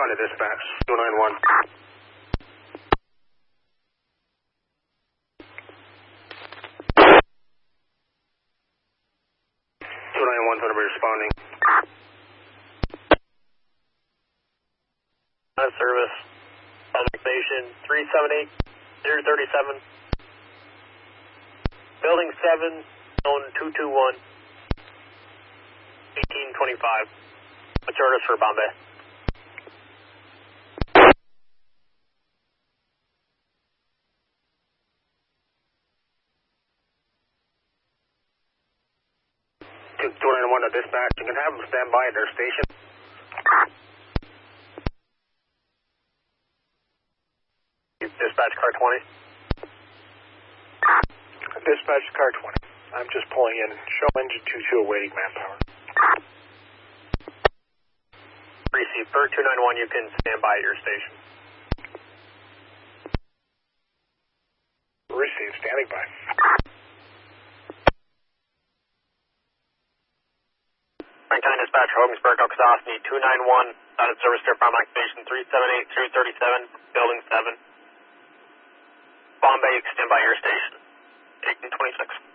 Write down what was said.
respond to dispatch, 291. 291's going to be responding. Service, public station 378, 037, building 7, zone 221, 1825. What's your orders for Bombay? Two 291 to dispatch. You can have them stand by at their station. Dispatch car 20. Dispatch car 20. I'm just pulling in. Show engine 22 awaiting manpower. Receive for 291, you can stand by at your station. Receive, standing by. Franklin Dispatch, Hogansburg, Oksosny, 291, out of service trip from station 378, 337, building 7. Bombay, you can stand by your station. 1826.